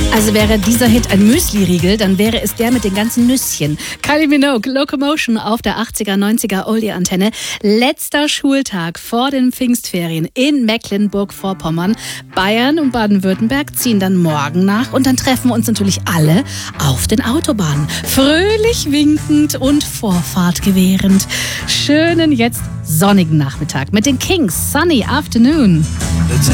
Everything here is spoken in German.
Also wäre dieser Hit ein Müsli-Riegel, dann wäre es der mit den ganzen Nüsschen. Kylie Minogue, Locomotion auf der 80er, 90er Oldie-Antenne. Letzter Schultag vor den Pfingstferien in Mecklenburg-Vorpommern. Bayern und Baden-Württemberg ziehen dann morgen nach und dann treffen wir uns natürlich alle auf den Autobahnen. Fröhlich winkend und Vorfahrt gewährend. Schönen jetzt sonnigen Nachmittag mit den Kings. Sunny Afternoon.